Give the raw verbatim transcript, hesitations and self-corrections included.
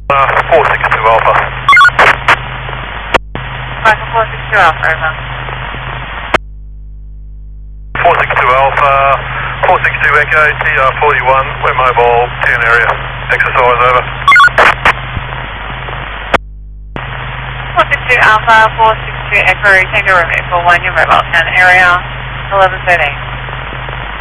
Uh, four six two Alpha. Michael four six two Alpha, over. four six two Alpha, four six two Echo, T R forty-one, we're mobile, ten area, exercise over. four six two Alpha, four six two Echo, Tango Romeo four one, your mobile ten area, eleven thirteen.